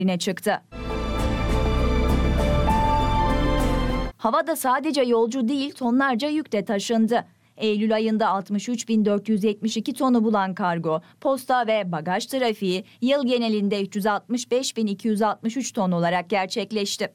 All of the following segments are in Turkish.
çıktı. Havada sadece yolcu değil, tonlarca yük de taşındı. Eylül ayında 63.472 tonu bulan kargo, posta ve bagaj trafiği yıl genelinde 365.263 ton olarak gerçekleşti.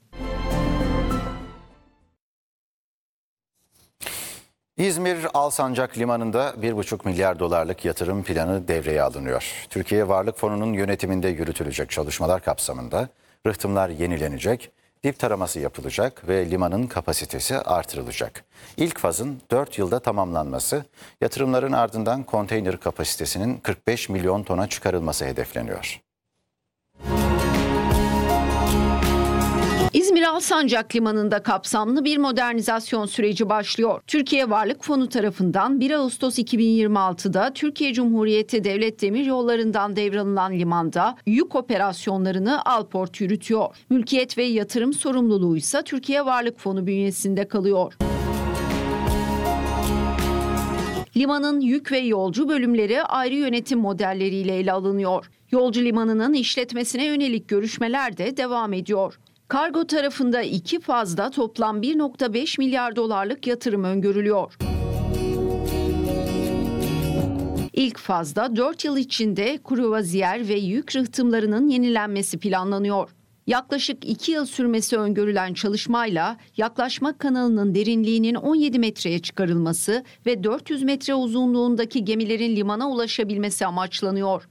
İzmir Alsancak Limanı'nda 1,5 milyar dolarlık yatırım planı devreye alınıyor. Türkiye Varlık Fonu'nun yönetiminde yürütülecek çalışmalar kapsamında rıhtımlar yenilenecek, dip taraması yapılacak ve limanın kapasitesi artırılacak. İlk fazın 4 yılda tamamlanması, yatırımların ardından konteyner kapasitesinin 45 milyon tona çıkarılması hedefleniyor. İzmir Alsancak Limanı'nda kapsamlı bir modernizasyon süreci başlıyor. Türkiye Varlık Fonu tarafından 1 Ağustos 2026'da Türkiye Cumhuriyeti Devlet Demiryolları'ndan devralınan limanda yük operasyonlarını Alport yürütüyor. Mülkiyet ve yatırım sorumluluğu ise Türkiye Varlık Fonu bünyesinde kalıyor. Limanın yük ve yolcu bölümleri ayrı yönetim modelleriyle ele alınıyor. Yolcu limanının işletmesine yönelik görüşmeler de devam ediyor. Kargo tarafında 2 fazda toplam 1,5 milyar dolarlık yatırım öngörülüyor. İlk fazda 4 yıl içinde kruvaziyer ve yük rıhtımlarının yenilenmesi planlanıyor. Yaklaşık 2 yıl sürmesi öngörülen çalışmayla yaklaşma kanalının derinliğinin 17 metreye çıkarılması ve 400 metre uzunluğundaki gemilerin limana ulaşabilmesi amaçlanıyor.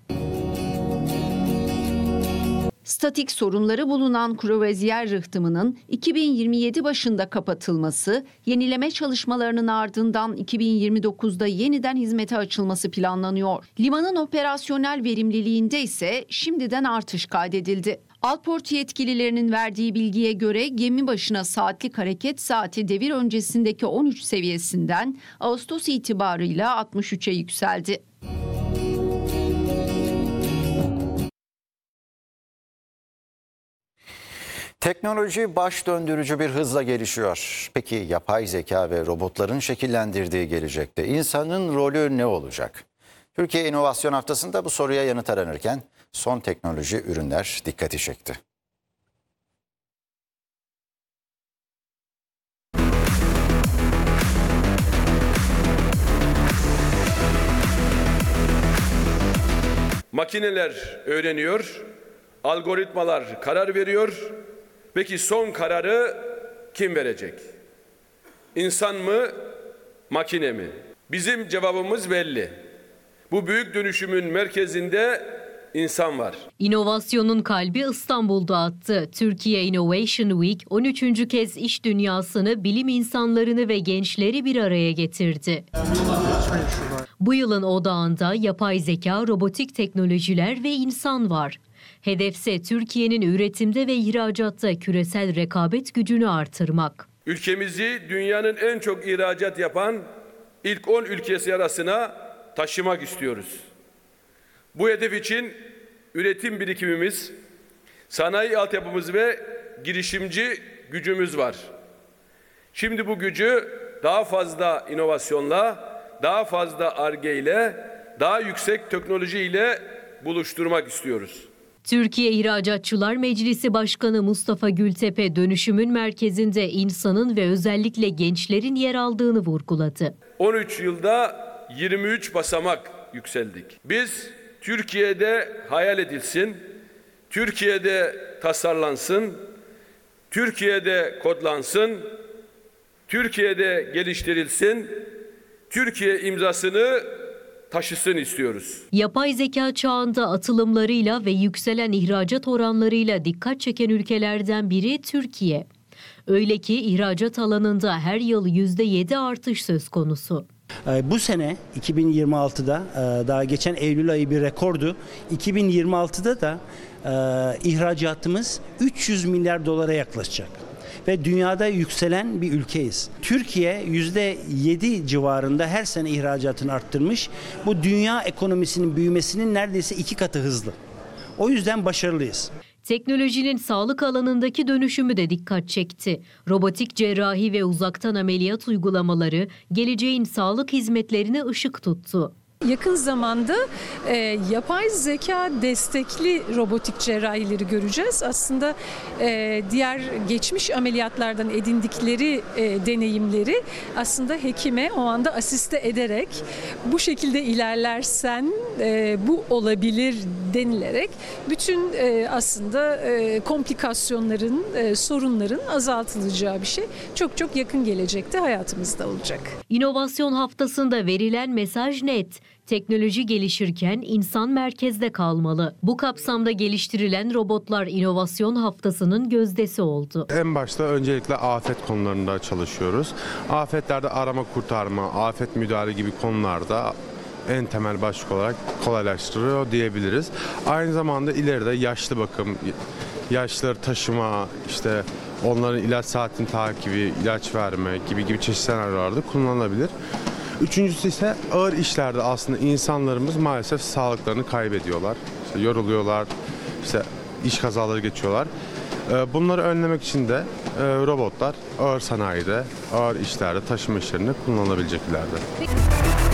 Statik sorunları bulunan kruvaziyer rıhtımının 2027 başında kapatılması, yenileme çalışmalarının ardından 2029'da yeniden hizmete açılması planlanıyor. Limanın operasyonel verimliliğinde ise şimdiden artış kaydedildi. Alport yetkililerinin verdiği bilgiye göre gemi başına saatlik hareket saati devir öncesindeki 13 seviyesinden Ağustos itibarıyla 63'e yükseldi. Teknoloji baş döndürücü bir hızla gelişiyor. Peki yapay zeka ve robotların şekillendirdiği gelecekte insanın rolü ne olacak? Türkiye İnovasyon Haftası'nda bu soruya yanıt aranırken son teknoloji ürünler dikkati çekti. Makineler öğreniyor, algoritmalar karar veriyor. Peki son kararı kim verecek? İnsan mı, makine mi? Bizim cevabımız belli. Bu büyük dönüşümün merkezinde insan var. İnovasyonun kalbi İstanbul'da attı. Türkiye Innovation Week 13. kez iş dünyasını, bilim insanlarını ve gençleri bir araya getirdi. Bu yılın odağında yapay zeka, robotik teknolojiler ve insan var. Hedefse Türkiye'nin üretimde ve ihracatta küresel rekabet gücünü artırmak. Ülkemizi dünyanın en çok ihracat yapan ilk 10 ülkesi arasına taşımak istiyoruz. Bu hedef için üretim birikimimiz, sanayi altyapımız ve girişimci gücümüz var. Şimdi bu gücü daha fazla inovasyonla, daha fazla Ar-Ge ile, daha yüksek teknoloji ile buluşturmak istiyoruz. Türkiye İhracatçılar Meclisi Başkanı Mustafa Gültepe dönüşümün merkezinde insanın ve özellikle gençlerin yer aldığını vurguladı. 13 yılda 23 basamak yükseldik. Biz Türkiye'de hayal edilsin, Türkiye'de tasarlansın, Türkiye'de kodlansın, Türkiye'de geliştirilsin, Türkiye imzasını taşısın istiyoruz. Yapay zeka çağında atılımlarıyla ve yükselen ihracat oranlarıyla dikkat çeken ülkelerden biri Türkiye. Öyle ki ihracat alanında her yıl %7 artış söz konusu. Bu sene 2026'da daha geçen Eylül ayı bir rekordu. 2026'da da ihracatımız 300 milyar dolara yaklaşacak. Ve dünyada yükselen bir ülkeyiz. Türkiye %7 civarında her sene ihracatını arttırmış. Bu dünya ekonomisinin büyümesinin neredeyse 2 katı hızlı. O yüzden başarılıyız. Teknolojinin sağlık alanındaki dönüşümü de dikkat çekti. Robotik cerrahi ve uzaktan ameliyat uygulamaları geleceğin sağlık hizmetlerine ışık tuttu. Yakın zamanda yapay zeka destekli robotik cerrahileri göreceğiz. Aslında diğer geçmiş ameliyatlardan edindikleri deneyimleri aslında hekime o anda asiste ederek bu şekilde ilerlersen bu olabilir denilerek bütün aslında komplikasyonların, sorunların azaltılacağı bir şey çok yakın gelecekte hayatımızda olacak. İnovasyon haftasında verilen mesaj net. Teknoloji gelişirken insan merkezde kalmalı. Bu kapsamda geliştirilen robotlar inovasyon haftasının gözdesi oldu. En başta öncelikle afet konularında çalışıyoruz. Afetlerde arama kurtarma, afet müdahale gibi konularda en temel başlık olarak kolaylaştırıyor diyebiliriz. Aynı zamanda ileride yaşlı bakım, yaşlıları taşıma, işte onların ilaç saatini takibi, ilaç verme gibi çeşitli senaryolarda kullanılabilir. Üçüncüsü ise ağır işlerde aslında insanlarımız maalesef sağlıklarını kaybediyorlar. İşte yoruluyorlar, işte iş kazaları geçiyorlar. Bunları önlemek için de robotlar ağır sanayide, ağır işlerde, taşıma işlerinde kullanılabilecek ileride.